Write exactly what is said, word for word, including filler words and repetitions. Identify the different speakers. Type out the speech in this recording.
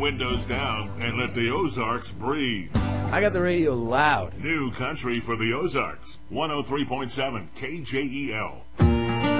Speaker 1: windows down and let the Ozarks breathe.
Speaker 2: I got the radio loud.
Speaker 1: New country for the Ozarks. one oh three point seven K J E L.